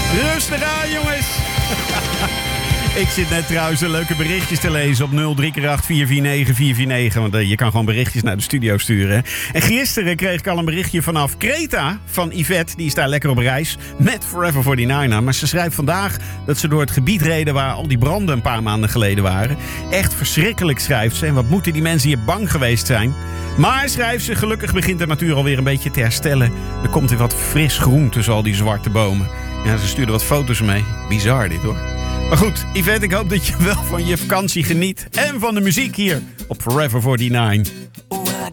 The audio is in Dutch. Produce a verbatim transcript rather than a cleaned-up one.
Rustig aan, jongens. Ik zit net trouwens de leuke berichtjes te lezen op nul drie acht vier vier negen vier vier negen. Want uh, je kan gewoon berichtjes naar de studio sturen. Hè? En gisteren kreeg ik al een berichtje vanaf Kreta van Yvette. Die is daar lekker op reis met Forever forty-nine. Maar ze schrijft vandaag dat ze door het gebied reden waar al die branden een paar maanden geleden waren. Echt verschrikkelijk, schrijft ze. En wat moeten die mensen hier bang geweest zijn. Maar, schrijft ze, gelukkig begint de natuur alweer een beetje te herstellen. Er komt weer wat fris groen tussen al die zwarte bomen. Ja, ze stuurde wat foto's mee. Bizar dit, hoor. Maar goed, Yvette, ik hoop dat je wel van je vakantie geniet. En van de muziek hier op Forever forty-nine.